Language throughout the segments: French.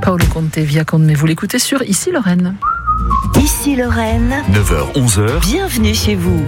Paolo Conte, Via Con Me, vous l'écoutez sur Ici Lorraine. Ici Lorraine, 9h, 11h. Bienvenue chez vous.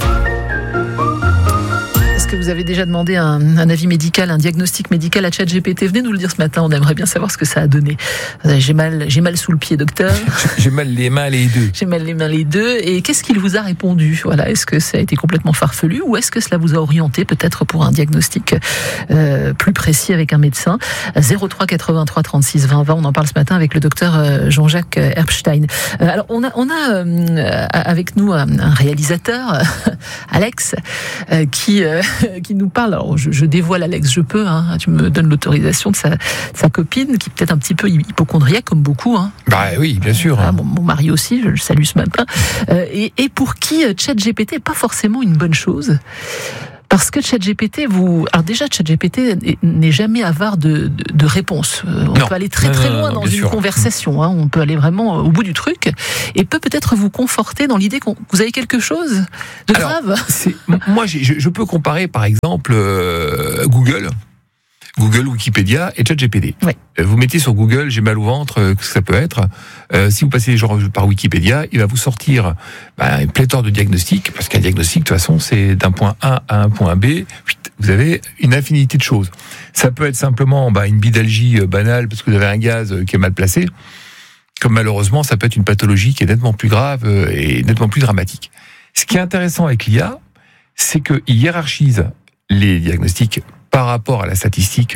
Est-ce que vous avez déjà demandé un avis médical, un diagnostic médical à ChatGPT? Venez nous le dire ce matin, on aimerait bien savoir ce que ça a donné. J'ai mal sous le pied, docteur. J'ai mal les mains les deux. J'ai mal les mains les deux. Et qu'est-ce qu'il vous a répondu? Voilà, est-ce que ça a été complètement farfelu ou est-ce que cela vous a orienté peut-être pour un diagnostic plus précis avec un médecin? 03 83 36 20 20. On en parle ce matin avec le docteur Jean-Jacques Herbstein. Alors on a avec nous un réalisateur, Alex, qui nous parle. Alors je dévoile Alex, je peux. Tu me donnes l'autorisation de sa copine qui est peut-être un petit peu hypocondriaque comme beaucoup. Bah oui, bien sûr. Mon mari aussi, je le salue ce matin. Et pour qui ChatGPT n'est pas forcément une bonne chose. Parce que ChatGPT, alors déjà, ChatGPT n'est jamais avare de réponses. On peut aller très loin dans une conversation. On peut aller vraiment au bout du truc et peut-être vous conforter dans l'idée que vous avez quelque chose de grave. Moi, je peux comparer, par exemple, Google, Wikipédia et ChatGPT. Oui. Vous mettez sur Google, j'ai mal au ventre, que ça peut être. Si vous passez par Wikipédia, il va vous sortir une pléthore de diagnostics, parce qu'un diagnostic, de toute façon, c'est d'un point A à un point B. Vous avez une infinité de choses. Ça peut être simplement une bidalgie banale, parce que vous avez un gaz qui est mal placé, comme malheureusement, ça peut être une pathologie qui est nettement plus grave et nettement plus dramatique. Ce qui est intéressant avec l'IA, c'est qu'il hiérarchise les diagnostics par rapport à la statistique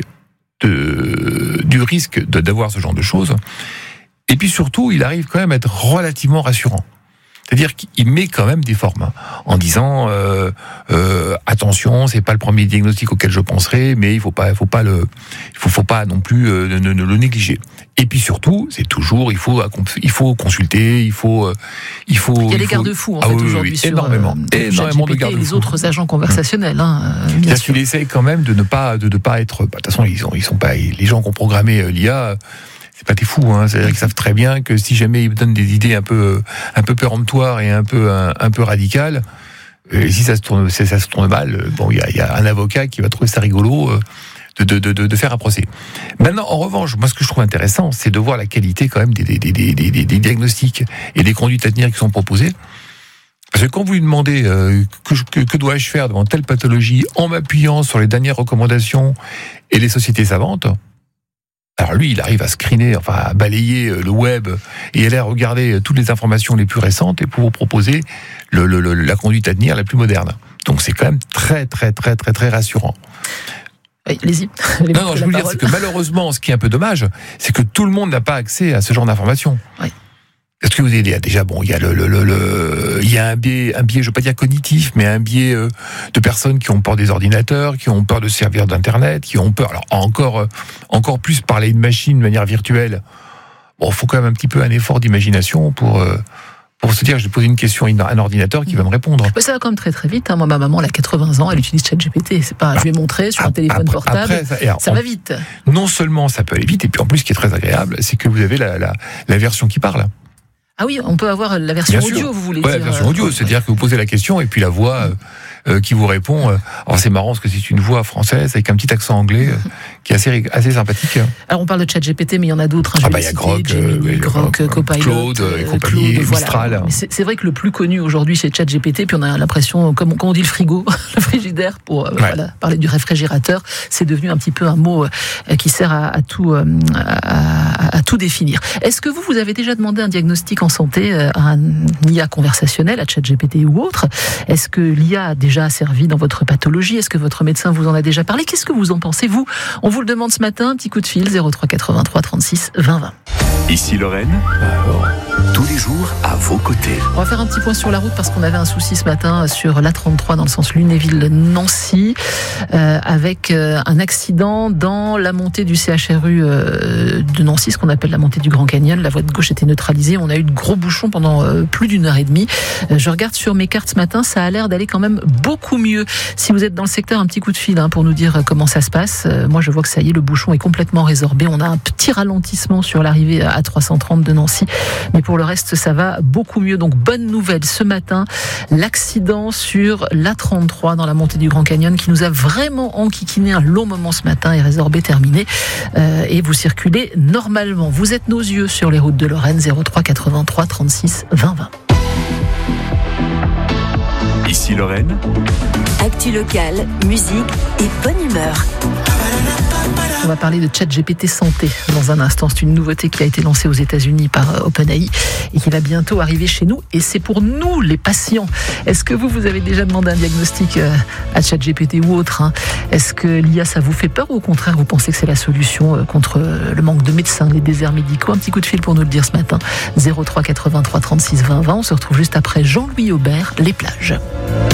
du risque d'avoir ce genre de choses. Et puis surtout, il arrive quand même à être relativement rassurant. C'est-à-dire qu'il met quand même des formes en disant attention, c'est pas le premier diagnostic auquel je penserai, mais il faut pas non plus ne le négliger. Et puis surtout, c'est toujours il faut consulter, il y a des garde-fous aujourd'hui sur énormément de garde-fous. Et les autres agents conversationnels. Bien sûr. Il essaye quand même de ne pas être. De toute façon, ils sont pas les gens qui ont programmé l'IA. C'est pas des fous, c'est-à-dire qu'ils savent très bien que si jamais ils donnent des idées un peu péremptoires et un peu radicales, et si ça se tourne mal, il y a un avocat qui va trouver ça rigolo de faire un procès. Maintenant, en revanche, moi ce que je trouve intéressant, c'est de voir la qualité quand même des diagnostics et des conduites à tenir qui sont proposées. Parce que quand vous lui demandez que dois-je faire devant telle pathologie en m'appuyant sur les dernières recommandations et les sociétés savantes, alors lui, il arrive à screener, à balayer le web et aller regarder toutes les informations les plus récentes et pour vous proposer la conduite à tenir la plus moderne. Donc c'est quand même très très très très très rassurant. Oui, allez-y. Non, je veux dire, c'est que malheureusement, ce qui est un peu dommage, c'est que tout le monde n'a pas accès à ce genre d'informations. Oui. Parce que vous avez déjà, il y a un biais, je veux pas dire cognitif, mais un biais de personnes qui ont peur des ordinateurs, qui ont peur de servir d'internet, qui ont peur, alors encore plus parler de machine de manière virtuelle. Bon, faut quand même un petit peu un effort d'imagination pour se dire, je vais poser une question à un ordinateur qui va me répondre. Ça va quand même très très vite. Moi, ma maman, elle a 80 ans, elle utilise ChatGPT. C'est pas, je lui ai montré sur un téléphone portable. Ça va vite. Non seulement ça peut aller vite, et puis en plus, ce qui est très agréable, c'est que vous avez la version qui parle. Ah oui, on peut avoir la version audio, vous voulez dire. La version audio, c'est-à-dire que vous posez la question et puis la voix qui vous répond. Alors c'est marrant parce que c'est une voix française avec un petit accent anglais qui est assez sympathique. Alors on parle de ChatGPT, mais il y en a d'autres. Il y a Grok, Copilot, Claude et compagnie, Mistral. Voilà. C'est vrai que le plus connu aujourd'hui c'est ChatGPT, puis on a l'impression, comme on dit le frigo, le frigidaire pour parler du réfrigérateur, c'est devenu un petit peu un mot qui sert à tout définir. Est-ce que vous avez déjà demandé un diagnostic en santé à un IA conversationnel, à ChatGPT ou autre? Est-ce que l'IA a déjà servi dans votre pathologie? Est-ce que votre médecin vous en a déjà parlé? Qu'est-ce que vous en pensez, vous? On vous le demande ce matin, un petit coup de fil, 03 83 36 20 20. Ici Lorraine, tous les jours à vos côtés. On va faire un petit point sur la route parce qu'on avait un souci ce matin sur l'A33 dans le sens Lunéville-Nancy avec un accident dans la montée du CHRU de Nancy, ce qu'on appelle la montée du Grand Canyon. La voie de gauche était neutralisée. On a eu de gros bouchons pendant plus d'une heure et demie. Je regarde sur mes cartes ce matin, ça a l'air d'aller quand même beaucoup mieux. Si vous êtes dans le secteur, un petit coup de fil pour nous dire comment ça se passe. Moi, je vois que ça y est, le bouchon est complètement résorbé. On a un petit ralentissement sur l'arrivée A330 de Nancy. Mais pour le reste, ça va beaucoup mieux. Donc bonne nouvelle ce matin, l'accident sur l'A33 dans la montée du Grand Canyon qui nous a vraiment enquiquiné un long moment ce matin est résorbé, terminé. Et vous circulez normalement. Vous êtes nos yeux sur les routes de Lorraine, 03 83 36 20 20. Ici Lorraine. Actu locale, musique et bonne humeur. On va parler de ChatGPT Santé dans un instant. C'est une nouveauté qui a été lancée aux États-Unis par OpenAI et qui va bientôt arriver chez nous. Et c'est pour nous, les patients. Est-ce que vous avez déjà demandé un diagnostic à ChatGPT ou autre, hein? Est-ce que l'IA, ça vous fait peur ou au contraire, vous pensez que c'est la solution contre le manque de médecins, les déserts médicaux? Un petit coup de fil pour nous le dire ce matin. 03 83 36 20 20. On se retrouve juste après Jean-Louis Aubert, Les Plages.